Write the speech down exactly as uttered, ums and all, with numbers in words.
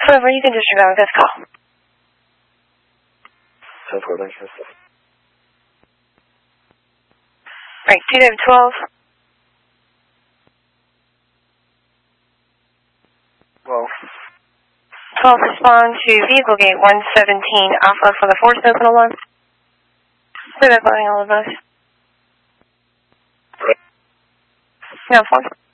Whoever, you can disregard this call. ten four, thank you. Right, two David twelve. Well. twelve, respond to vehicle gate one seventeen Alpha for the force open alarm. Clear that by all of us. Right. No, four.